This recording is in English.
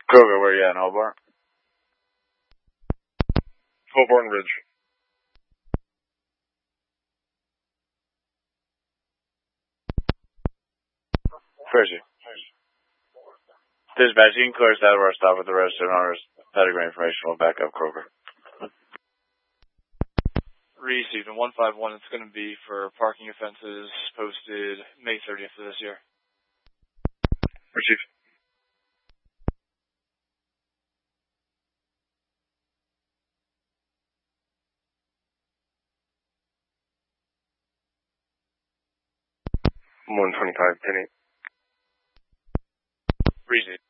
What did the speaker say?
Kroger, where you at in Hobart? Hobart Ridge. Percy. Dispatch, you can clear us out of our stop with the registered owner's pedigree information. We'll back up Kroger. Received in 151. It's going to be for parking offenses posted May 30th of this year. Received. $125, 10-8. Received.